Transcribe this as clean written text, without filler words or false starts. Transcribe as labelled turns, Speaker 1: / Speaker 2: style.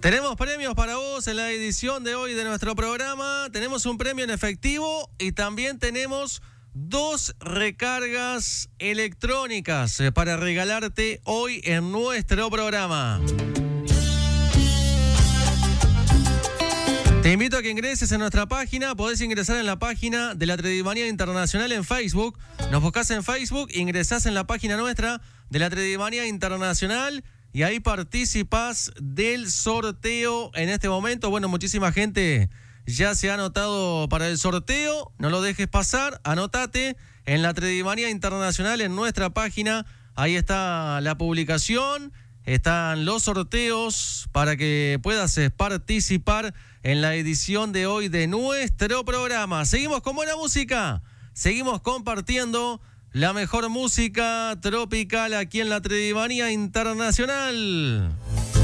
Speaker 1: Tenemos premios para vos en la edición de hoy de nuestro programa. Tenemos un premio en efectivo y también tenemos 2 recargas electrónicas para regalarte hoy en nuestro programa. Te invito a que ingreses en nuestra página. Podés ingresar en la página de la Tredimanía Internacional en Facebook. Nos buscás en Facebook, ingresás en la página nuestra de la Tredimanía Internacional y ahí participás del sorteo en este momento. Bueno, muchísima gente ya se ha anotado para el sorteo. No lo dejes pasar, anotate en la Tredimanía Internacional en nuestra página. Ahí está la publicación, están los sorteos para que puedas participar en la edición de hoy de nuestro programa. Seguimos con buena música, seguimos compartiendo la mejor música tropical aquí en la Tredimanía Internacional.